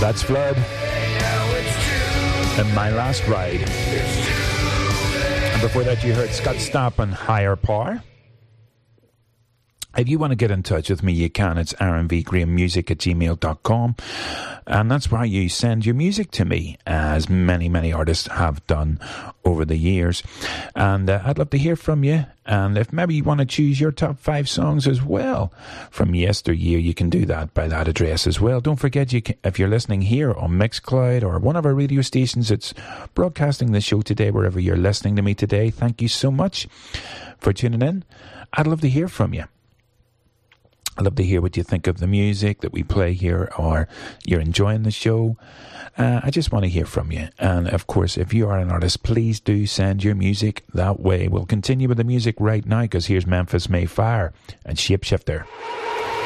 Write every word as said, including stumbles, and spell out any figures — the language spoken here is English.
That's Flood and My Last Ride. And before that you heard Scott Stapp and Higher Power. If you want to get in touch with me, you can. It's r m v graham music at gmail dot com. And that's why you send your music to me, as many, many artists have done over the years. And uh, I'd love to hear from you. And if maybe you want to choose your top five songs as well from yesteryear, you can do that by that address as well. Don't forget, you can, if you're listening here on Mixcloud or one of our radio stations, it's broadcasting the show today wherever you're listening to me today. Thank you so much for tuning in. I'd love to hear from you. I'd love to hear what you think of the music that we play here, or you're enjoying the show. Uh, I just want to hear from you. And, of course, if you are an artist, please do send your music that way. We'll continue with the music right now, because here's Memphis Mayfire and Shapeshifter.